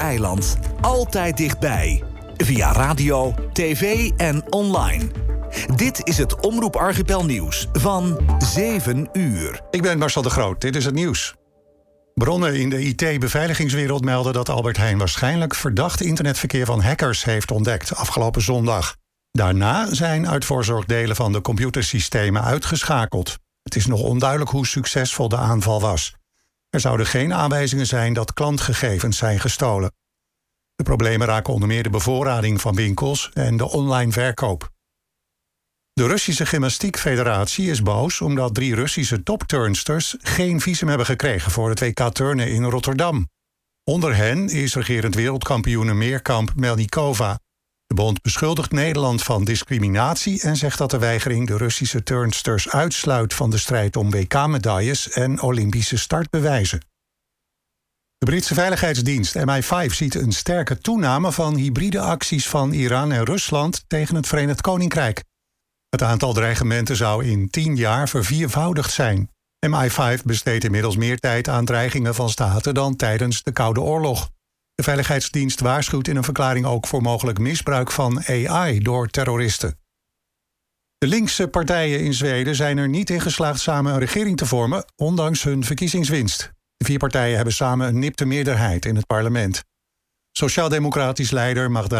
eiland. Altijd dichtbij. Via radio, tv en online. Dit is het Omroep Archipel Nieuws van 7 uur. Ik ben Marcel de Groot, dit is het nieuws. Bronnen in de IT-beveiligingswereld melden dat Albert Heijn waarschijnlijk verdacht internetverkeer van hackers heeft ontdekt afgelopen zondag. Daarna zijn uit voorzorg delen van de computersystemen uitgeschakeld. Het is nog onduidelijk hoe succesvol de aanval was. Er zouden geen aanwijzingen zijn dat klantgegevens zijn gestolen. De problemen raken onder meer de bevoorrading van winkels en de online verkoop. De Russische Gymnastiekfederatie is boos omdat 3 Russische topturnsters geen visum hebben gekregen voor het WK turnen in Rotterdam. Onder hen is regerend wereldkampioene meerkamp Melnikova. De bond beschuldigt Nederland van discriminatie en zegt dat de weigering de Russische turnsters uitsluit van de strijd om WK-medailles en Olympische startbewijzen. De Britse veiligheidsdienst MI5 ziet een sterke toename van hybride acties van Iran en Rusland tegen het Verenigd Koninkrijk. Het aantal dreigementen zou in 10 jaar verviervoudigd zijn. MI5 besteedt inmiddels meer tijd aan dreigingen van staten dan tijdens de Koude Oorlog. De veiligheidsdienst waarschuwt in een verklaring ook voor mogelijk misbruik van AI door terroristen. De linkse partijen in Zweden zijn er niet in geslaagd samen een regering te vormen, ondanks hun verkiezingswinst. De 4 partijen hebben samen een nipte meerderheid in het parlement. Sociaal-democratisch leider Magdalena